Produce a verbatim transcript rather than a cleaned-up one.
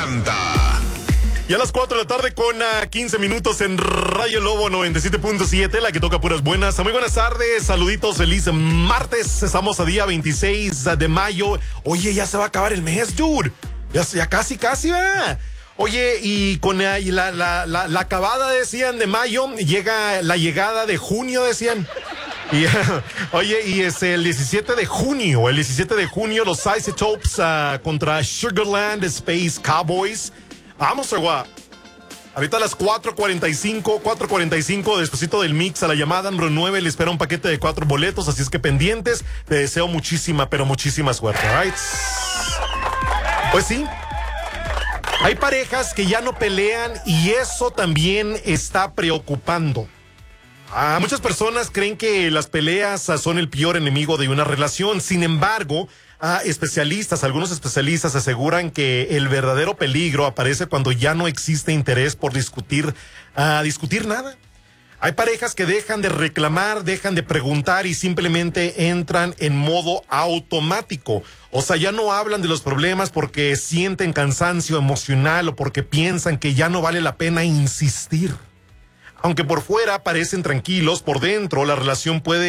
encanta. Y a las cuatro de la tarde con uh, quince minutos en Radio Lobo noventa y siete punto siete, la que toca puras buenas. Muy buenas tardes, saluditos, feliz martes. Estamos a día veintiséis de mayo. Oye, ya se va a acabar el mes, dude. Ya, ya casi, casi, ¿verdad? Oye, y con la, la, la, la, la acabada, decían, de mayo, llega la llegada de junio, decían. Y, oye, y es el diecisiete de junio, el diecisiete de junio, los Isotopes uh, contra Sugarland Space Cowboys. Vamos, agua. Ahorita a las cuatro cuarenta y cinco, cuatro cuarenta y cinco, despuesito del mix, a la llamada número nueve, le espera un paquete de cuatro boletos, así es que pendientes. Te deseo muchísima, pero muchísima suerte, ¿right? Pues sí. Hay parejas que ya no pelean y eso también está preocupando. Ah, muchas personas creen que las peleas ah, son el peor enemigo de una relación. Sin embargo, ah, especialistas, algunos especialistas aseguran que el verdadero peligro aparece cuando ya no existe interés por discutir, ah, discutir nada. Hay parejas que dejan de reclamar, dejan de preguntar y simplemente entran en modo automático. O sea, ya no hablan de los problemas porque sienten cansancio emocional o porque piensan que ya no vale la pena insistir. Aunque por fuera parecen tranquilos, por dentro la relación puede